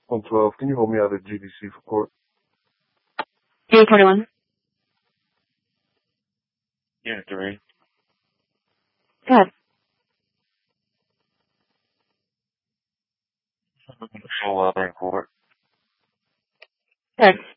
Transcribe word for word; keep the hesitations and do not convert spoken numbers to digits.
one twelve. Can you hold me out of G D C for court? G twenty-one. Yeah, three. Go ahead. Full uh, in court. Good.